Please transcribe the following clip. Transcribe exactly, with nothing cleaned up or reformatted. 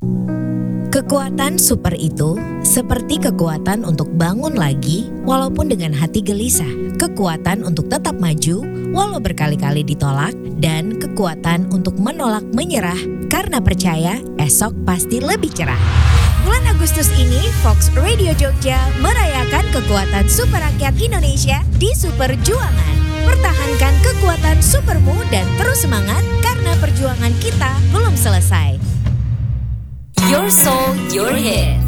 Kekuatan super itu seperti kekuatan untuk bangun lagi walaupun dengan hati gelisah, kekuatan untuk tetap maju walau berkali-kali ditolak, dan kekuatan untuk menolak menyerah karena percaya esok pasti lebih cerah. Bulan Agustus ini, Fox Radio Jogja merayakan kekuatan super rakyat Indonesia di Super Juangan. Pertahankan kekuatan supermu dan terus semangat karena perjuangan kita belum selesai. Your Soul, Your Hit.